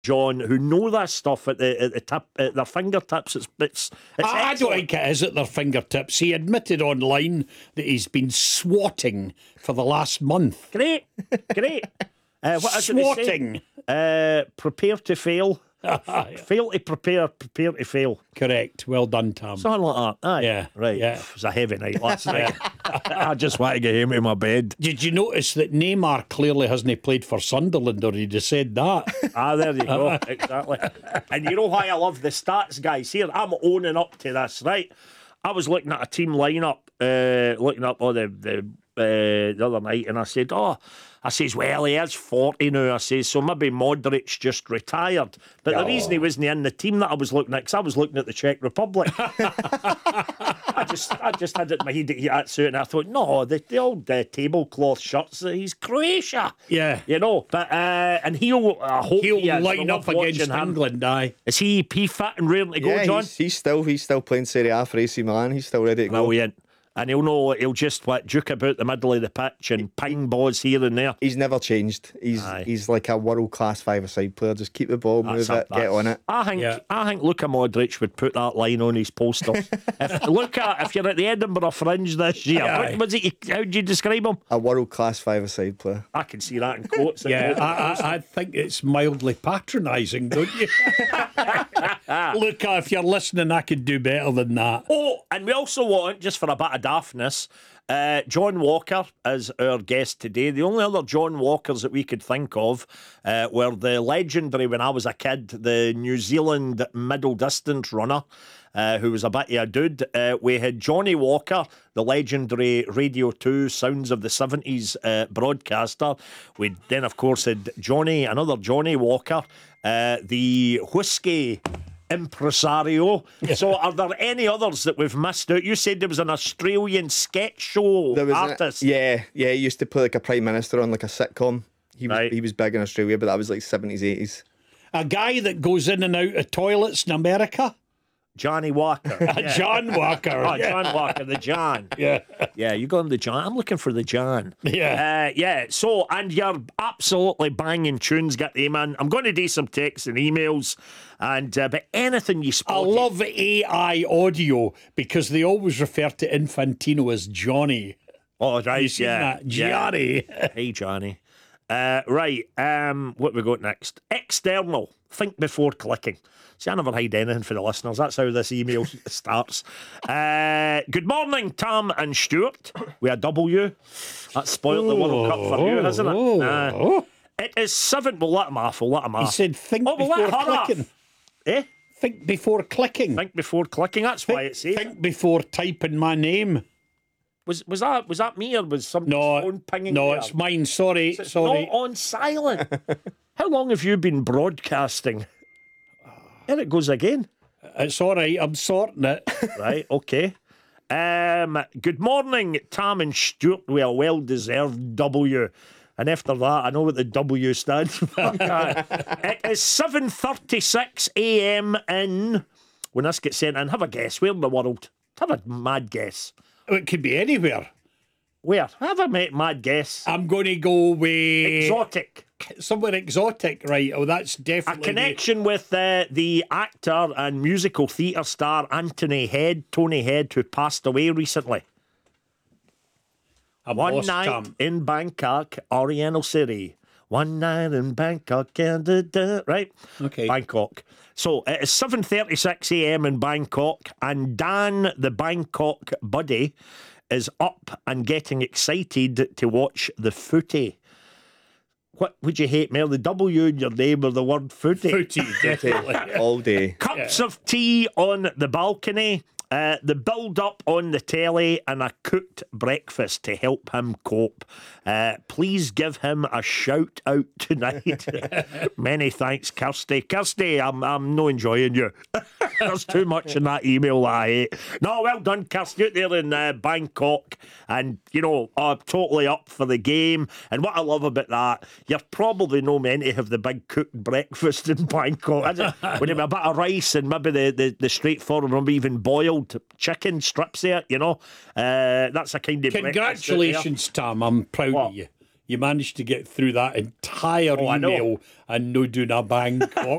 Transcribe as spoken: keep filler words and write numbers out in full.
John, who know this stuff at the at the tip at their fingertips. It's it's. it's I, I don't think it is at their fingertips. He admitted online that he's been swatting for the last month. Great, great. Uh, what is swatting. It uh, prepare to fail. Fail to prepare, prepare to fail. Correct. Well done, Tom. Something like that. Aye. Yeah. Right. Yeah. It was a heavy night last night. I just want to get home to my bed. Did you notice that Neymar clearly hasn't played for Sunderland, or he'd have said that? Ah, there you go. Exactly. And you know why I love the stats, guys? Here, I'm owning up to this, right? I was looking at a team lineup, uh, looking up all the the, uh, the other night, and I said, oh, I says, well, he is forty now. I says, so maybe Modric just retired. But the Oh. reason he wasn't in the team that I was looking at, because I was looking at the Czech Republic. I just I just had it in my head that he had suit, and I thought, no, the, the old uh, tablecloth shirts, he's Croatia. Yeah. You know, but, uh, and he'll, I hope He'll he is. line I up love against watching him. England, aye. Is he P fit and ready to go, Yeah, John? he's, he's still he's still playing Serie A for A C Milan. He's still ready to go. Brilliant. And he'll know, he'll just what, duke about the middle of the pitch and ping balls here and there. He's never changed. He's Aye. he's like a world class five-a-side player. Just keep the ball, That's move a- it, get that's- on it. I think Yeah. I think Luka Modric would put that line on his posters. if Luka, if you're at the Edinburgh Fringe this year, Aye. what was it? How would you describe him? A world class five-a-side player. I can see that in quotes. Yeah, I, I, I think it's mildly patronising, don't you? Look, if you're listening, I could do better than that. Oh, and we also want, just for a bit of daftness, uh, John Walker is our guest today. The only other John Walkers that we could think of uh, were the legendary, when I was a kid, the New Zealand middle distance runner, uh, who was a bit of a dude. Uh, we had Johnny Walker, the legendary Radio two Sounds of the seventies uh, broadcaster. We then, of course, had Johnny, another Johnny Walker, uh, the whiskey impresario. So are there any others that we've missed out? You said there was an Australian sketch show There was an- artist. yeah, yeah. He used to play like a prime minister on like a sitcom. He was Right. he was big in Australia, but that was like seventies, eighties. A guy that goes in and out of toilets in America? Johnny Walker. Yeah. John Walker. Oh, yeah. John Walker, the John. Yeah. Yeah, you got the John. I'm looking for the John. Yeah. Uh, yeah, so, and you're absolutely banging tunes, get them in. I'm going to do some texts and emails, and uh, but anything you I spot. love A I audio because they always refer to Infantino as Johnny. Oh, right, You seen yeah. that? Johnny. Yeah. Hey, Johnny. Uh, right, um, what we got next? External. Think before clicking. See, I never hide anything for the listeners. That's how this email starts. Uh, good morning, Tom and Stuart. We a W. That spoiled the World Cup for you, hasn't it? Oh. Uh, it is seven. We'll let him off. We'll let him He off. said, think Oh, we'll let before her off. clicking. Eh? Think before clicking. Think before clicking. That's why it says. Think before typing my name. Was was that was that me or was somebody's No, phone pinging? no, there? it's mine. Sorry, It's sorry. not on silent. How long have you been broadcasting? There it goes again. It's all right. I'm sorting it. Right, okay. Um, good morning, Tam and Stuart. We a well-deserved W. And after that, I know what the W stands for. It is seven thirty-six a m in, when this gets sent in, have a guess. Where in the world? Have a mad guess. It could be anywhere. Where? Have a ma- mad guess. I'm going to go with Exotic. somewhere exotic, right? Oh, that's A definitely connection with uh, the actor and musical theatre star Anthony Head, Tony Head, who passed away recently. I'm One lost, night Tom. in Bangkok, Oriental City. One night in Bangkok, and da, da, right? Okay. Bangkok. So it is seven thirty-six a m in Bangkok, and Dan, the Bangkok buddy, is up and getting excited to watch the footy. What would you hate more, the W in your name or the word footy? Footy, definitely. All day. Cups of tea on the balcony, uh, the build-up on the telly, and a cooked breakfast to help him cope. Uh, please give him a shout-out tonight. Many thanks, Kirsty. Kirsty, I'm I'm no enjoying you. There's too much in that email that I hate. No, well done, Kirsty, out there in uh, Bangkok. And, you know, I'm totally up for the game. And what I love about that, you're probably no meant to have the big cooked breakfast in Bangkok. Is it? When you have a bit of rice and maybe the, the, the straightforward, maybe even boiled chicken strips there, you know. Uh, that's a kind of breakfast out there. Congratulations, Tom. I'm proud What? of you. You managed to get through that entire Oh, I know. email and no doing a Bangkok